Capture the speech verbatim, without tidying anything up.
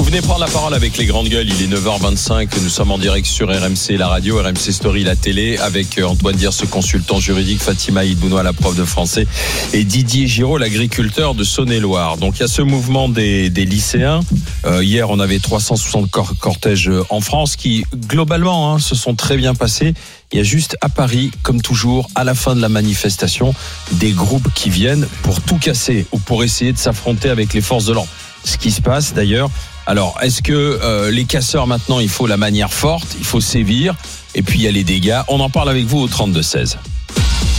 venez prendre la parole avec les grandes gueules. Il est neuf heures vingt-cinq. Nous sommes en direct sur R M C, la radio, R M C Story, la télé, avec Antoine Diers, ce consultant juridique, Fatima Idbounoua, la prof de français, et Didier Giraud, l'agriculteur de Saône-et-Loire. Donc il y a ce mouvement des, des lycéens. Euh, hier, on avait trois cent soixante cor- cortèges en France qui, globalement, hein, se sont très bien passés. Il y a juste à Paris, comme toujours, à la fin de la manifestation, des groupes qui viennent pour tout casser ou pour essayer de s'affronter avec les forces de l'ordre. Ce qui se passe d'ailleurs. Alors, est-ce que euh, les casseurs maintenant, il faut la manière forte, il faut sévir, et puis il y a les dégâts. On en parle avec vous au trente-deux seize.